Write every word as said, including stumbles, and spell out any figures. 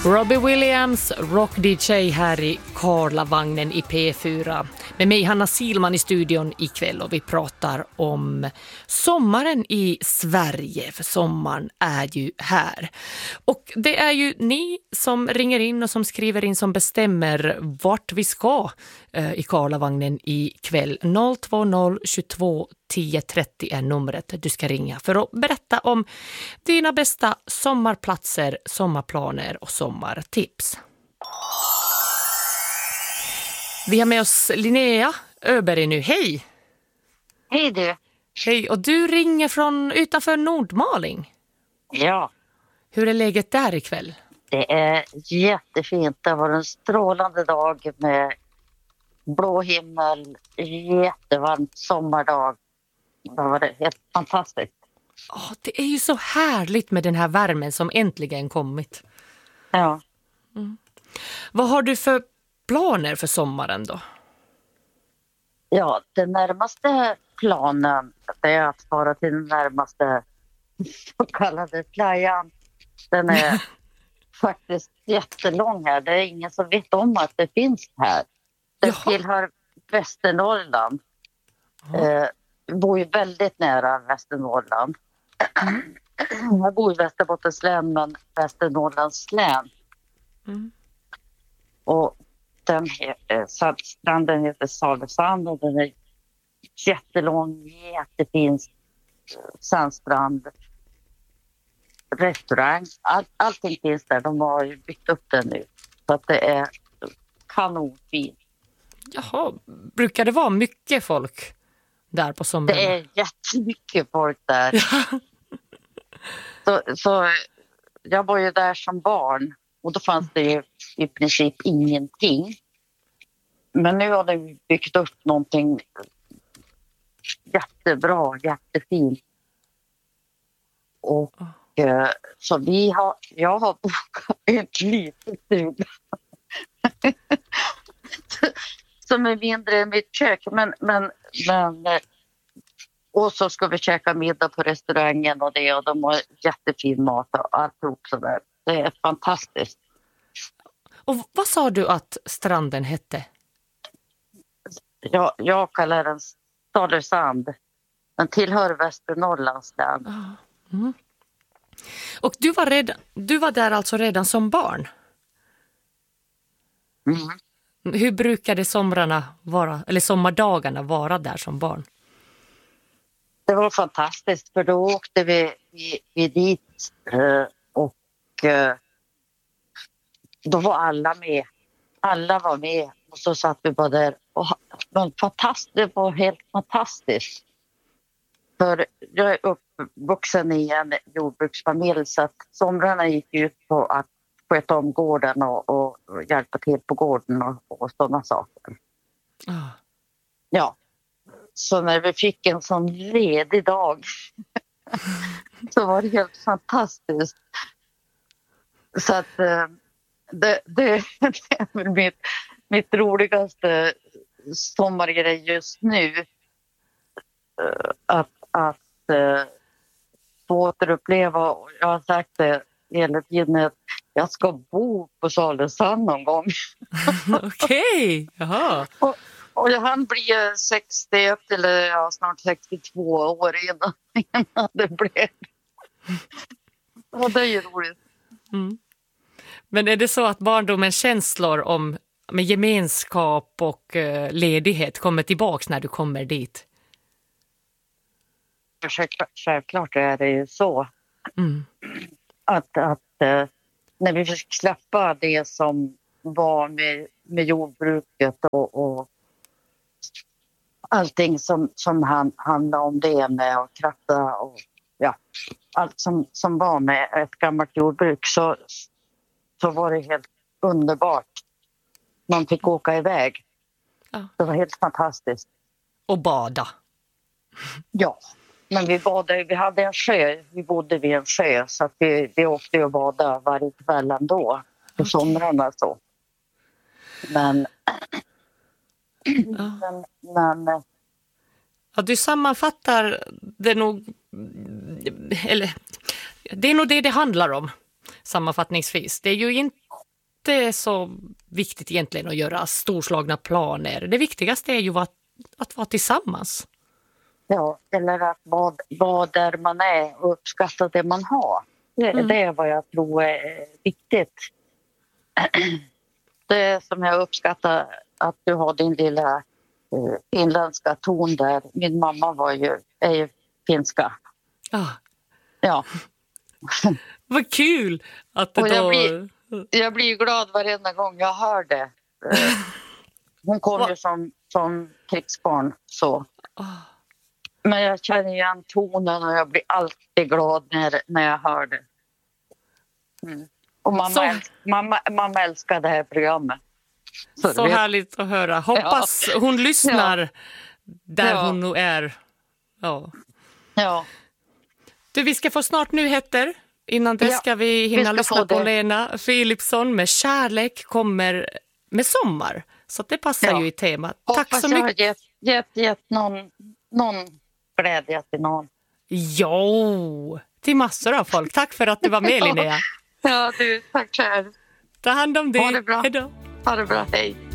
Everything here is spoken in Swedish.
Robbie Williams, rock-D J här i Karlavagnen i P fyra. Med mig Hanna Silman i studion ikväll och vi pratar om sommaren i Sverige. För sommaren är ju här. Och det är ju ni som ringer in och som skriver in som bestämmer vart vi ska eh, i Karlavagnen ikväll. noll två noll tjugotvå tio trettio är numret du ska ringa för att berätta om dina bästa sommarplatser, sommarplaner och sommartips. Vi har med oss Linnea Öberg nu. Hej! Hej du! Hej, och du ringer från utanför Nordmaling. Ja, Hur är läget där ikväll? det är jättefint. Det var en strålande dag med blå himmel, jättevarmt sommardag. Det var det helt fantastiskt. Oh, det är ju så härligt med den här värmen som äntligen kommit. Ja. Mm. Vad har du för planer för sommaren då? Ja, den närmaste planen det är att fara till den närmaste så kallade playan. Den är faktiskt jättelång här. Det är ingen som vet om att det finns här. Den Jaha. tillhör Västernorrland. Eh, jag bor ju väldigt nära Västernorrland. Mm. Jag bor i Västerbottens län, men Västernorrlands län. Mm. Och den heter, stranden heter Salesand och den är jättelång, jättefin sandstrand. Restaurang, all, allting finns där. De har ju byggt upp den nu. Så att det är kanonfint. Jaha, brukar det vara mycket folk där på sommaren? Det är jättemycket folk där. Ja. Så, så jag var ju där som barn och då fanns det ju i princip ingenting. Men nu har de byggt upp någonting jättebra, jättefint. Och eh, så vi har, jag har bokat ett litet stuga. Som är mindre än mitt kök. Men, men, men, och så ska vi käka middag på restaurangen och det. Och de har jättefin mat och alltihop sådär. Det är fantastiskt. Och vad sa du att stranden hette? Jag, jag kallar den Salesand. Den tillhör Västernorrlands län. Mm. Och du var, redan, du var där alltså redan som barn? Mm. Hur brukade somrarna vara, eller sommardagarna vara där som barn? Det var fantastiskt för då åkte vi, vi, vi dit eh, och eh, då var alla med. Alla var med och så satt vi bara där. Och, men fantastiskt, det var helt fantastiskt. För jag är uppvuxen i en jordbruksfamilj så att somrarna gick ut på att sköta om gården och, och hjälpa till på gården och, och sådana saker. Ah. Ja, så när vi fick en sån ledig dag så var det helt fantastiskt. Så att det, det, det är väl mitt, mitt roligaste sommargrej just nu. Att, att få återuppleva, och jag har sagt det hela tiden, att jag ska bo på Salesand någon gång. Okej, jaha. Och, och han blir sextioett eller ja, snart sextiotvå år innan, innan det blev. Och det är ju roligt. Mm. Men är det så att barndomens känslor om med gemenskap och uh, ledighet kommer tillbaks när du kommer dit? Självklart, självklart är det ju så. Mm. Att, att uh, när vi fick släppa det som var med, med jordbruket och, och allting som, som han, handlade om det med att kratta och ja, allt som, som var med ett gammalt jordbruk så, så var det helt underbart. Man fick åka iväg. Ja. Det var helt fantastiskt. Och bada. Ja, men vi badade, vi hade en sjö, vi bodde vid en sjö så att vi, vi åkte och badade varje kväll ändå på Okay. somrarna så. Men, Ja. men, men Ja, du sammanfattar det nog, eller det är nog det det handlar om sammanfattningsvis. Det är ju inte det är så viktigt egentligen att göra storslagna planer. Det viktigaste är ju att, att vara tillsammans. Ja, eller att vara, vara där man är och uppskatta det man har. Det, mm. det är vad jag tror är viktigt. Det är som jag uppskattar att du har din lilla uh, finländska ton där. Min mamma var ju, är ju finska. Ah. Ja. Vad kul att det och jag då... Blir, jag blir glad varenda gång jag hör det. Hon kom ju som, som krigsbarn så. Men jag känner igen tonen och jag blir alltid glad när, när jag hör det. Mm. Och mamma, så... älsk, mamma, mamma älskar det här programmet. Så, så härligt att höra. Hoppas ja. hon lyssnar ja. där ja. hon nu är. Ja. ja. Du, vi ska få snart nyheter. Innan det ska vi hinna vi lyssna på Lena Philipsson med Kärlek kommer med sommar. Så det passar ja. ju i temat. Tack Hoppas så mycket. Hoppas jag har gett, gett, gett någon, någon glädje till någon. Jo, till massor av folk. Tack för att du var med, Linnea. Ja, du, tack själv. Ta hand om dig. Ha det bra. Hejdå. Ha det bra, hej.